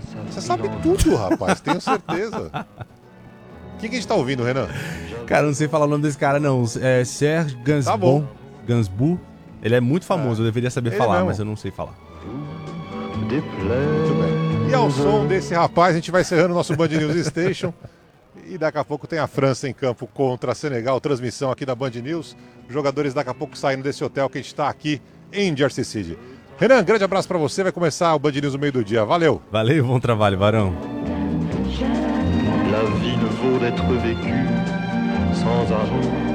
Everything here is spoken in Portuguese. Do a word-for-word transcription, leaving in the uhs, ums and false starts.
Você sabe tudo, rapaz, tenho certeza. O que, que a gente tá ouvindo, Renan? Cara, eu não sei falar o nome desse cara, não. É Serge Gainsbourg. Tá bom. Gainsbourg. Ele é muito famoso, É. eu deveria saber Ele falar, mesmo. mas eu não sei falar. Muito bem. E ao som desse rapaz, a gente vai encerrando o nosso Band News Station. E daqui a pouco tem a França em campo contra a Senegal, transmissão aqui da Band News. Jogadores daqui a pouco saindo desse hotel que a gente está aqui em Jersey City. Renan, grande abraço para você, vai começar o Band News no meio do dia. Valeu! Valeu, bom trabalho, Varão. La vie ne vaut d'être vécue sans argent.